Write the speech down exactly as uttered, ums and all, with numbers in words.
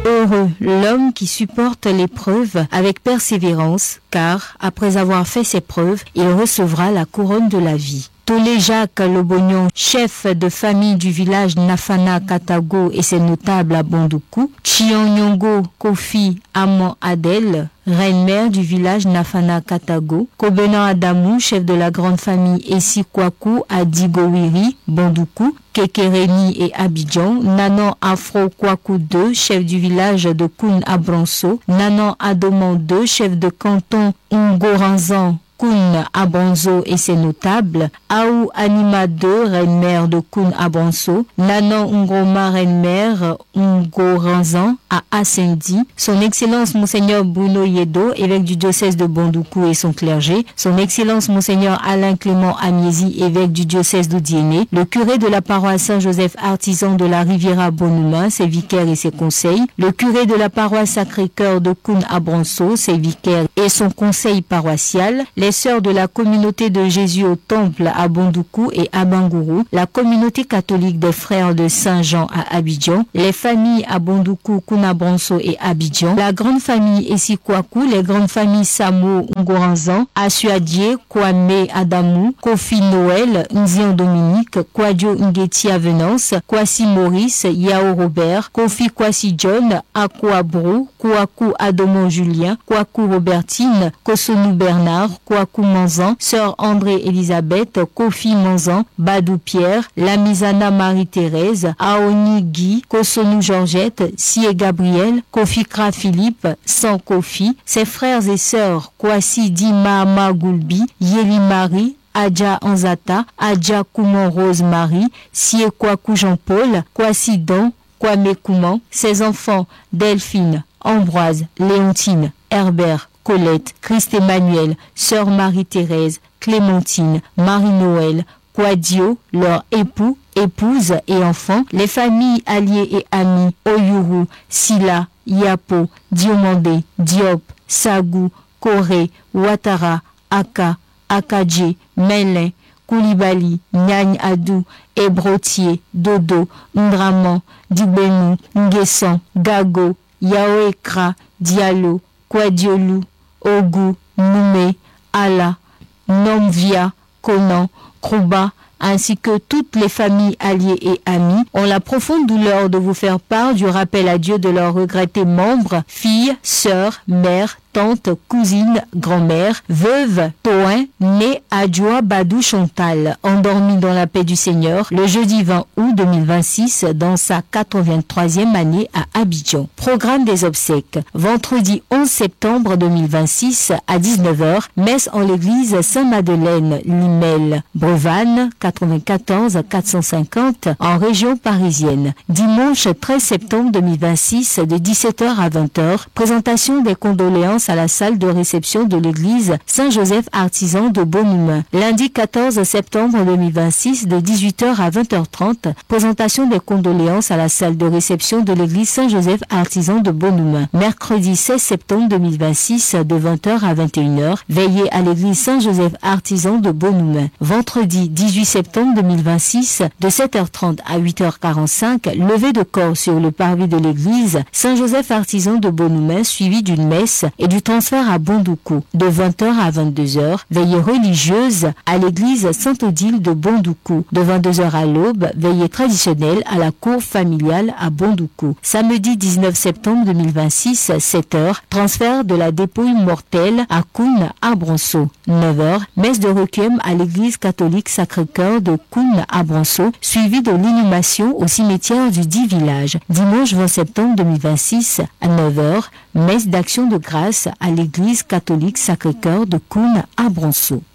Heureux l'homme qui supporte l'épreuve avec persévérance, car après avoir fait ses preuves, il recevra la couronne de la vie. Tolé Jacques Lobognon, chef de famille du village Nafana Katago et ses notables à Bondoukou, Chionyongo Kofi Amon Adel, reine-mère du village Nafana Katago, Kobenan Adamou, chef de la grande famille Essi Kwaku à Digowiri, Bondoukou, Kekereni et Abidjan, Nanan Afro Kwaku deux, chef du village de Koun Abranso, Nanan Adoman deux, chef de canton Ngoranzan, Koun Abranso et ses notables, Aou Anima deux, reine-mère de Koun Abranso, Nanan Ngoma, reine-mère Ngoranzan à Assendi, son Excellence Monseigneur Bruno Yedo, évêque du diocèse de Bondoukou et son clergé, son Excellence Monseigneur Alain Clément Amiezi, évêque du diocèse d'Odiéné, le curé de la paroisse Saint-Joseph artisan de la Riviera Bonuma, ses vicaires et ses conseils, le curé de la paroisse Sacré-Cœur de Koun Abranso, ses vicaires et son conseil paroissial, les sœurs de la communauté de Jésus au Temple à Bondoukou et à Bangourou, la communauté catholique des frères de Saint-Jean à Abidjan, les familles à Bondoukou, Koun Abranso et Abidjan, la grande famille Essikwaku, les grandes familles Samo Ngoranzan, Asuadie, Kwame Adamou, Kofi Noël, Nzian Dominique, Kwadjo Ngeti Avenance, Kwasi Maurice, Yao Robert, Kofi Kwasi John, Akwa Brou, Kouakou Adomon Julien, Kouakou Robertine, Kosonou Bernard, Kouakou Manzan, Sœur André Elisabeth, Kofi Manzan, Badou Pierre, Lamizana Marie-Thérèse, Aoni Guy, Kosonou Georgette, Sie Gabriel, Kofi Kra Philippe, San Kofi, ses frères et sœurs, Kwasi Di Mahama Goulbi, Yeli Marie, Adja Anzata, Adja Kouman Rose Marie, Sie Kouakou Jean-Paul, Kwasi Don, Kwame Kouman, ses enfants Delphine, Ambroise, Léontine, Herbert, Colette, Christ Emmanuel, Sœur Marie-Thérèse, Clémentine, Marie-Noël, Kwadio, leur époux, épouse et enfants, les familles alliées et amies, Oyuru, Silla, Yapo, Diomandé, Diop, Sagou, Koré, Ouattara, Aka, Akadje, Melin, Koulibaly, Nyagne Adou, Ebrotier, Dodo, Ndraman, Dibénou, Nguessan, Gago, Yaoekra, Diallo, Kwadiolou, Ogou, Noumé, Ala, Nomvia, Konan, Krouba, ainsi que toutes les familles alliées et amies, ont la profonde douleur de vous faire part du rappel à Dieu de leurs regrettés membres, filles, sœurs, mères, tante, cousine, grand-mère, veuve, Toin, née Adjoa Badou Chantal, endormie dans la paix du Seigneur le jeudi vingt août deux mille vingt-six dans sa quatre-vingt-troisième année à Abidjan. Programme des obsèques. Vendredi onze septembre deux mille vingt-six à dix-neuf heures, messe en l'église Saint-Madeleine, Limel, Brevanne, quatre-vingt-quatorze quatre cent cinquante en région parisienne. Dimanche treize septembre deux mille vingt-six de dix-sept heures à vingt heures, présentation des condoléances à la salle de réception de l'église Saint-Joseph artisan de Bonhumain. Lundi quatorze septembre deux mille vingt-six de dix-huit heures à vingt heures trente, présentation des condoléances à la salle de réception de l'église Saint-Joseph artisan de Bonhumain. Mercredi seize septembre deux mille vingt-six de vingt heures à vingt et une heures, veillée à l'église Saint-Joseph artisan de Bonhumain. Vendredi dix-huit septembre deux mille vingt-six de sept heures trente à huit heures quarante-cinq, levée de corps sur le parvis de l'église Saint-Joseph artisan de Bonhumain suivi d'une messe et du transfert à Bondoukou. De vingt heures à vingt-deux heures, veillée religieuse à l'église Sainte-Odile de Bondoukou. De vingt-deux heures à l'aube, veillée traditionnelle à la cour familiale à Bondoukou. Samedi dix-neuf septembre deux mille vingt-six, sept heures, transfert de la dépouille mortelle à Koun Abranso. neuf heures, messe de requiem à l'église catholique Sacré-Cœur de Koun Abranso, suivie de l'inhumation au cimetière du dit village. Dimanche vingt septembre deux mille vingt-six à neuf heures, messe d'action de grâce à l'église catholique Sacré-Cœur de Koun Abranso.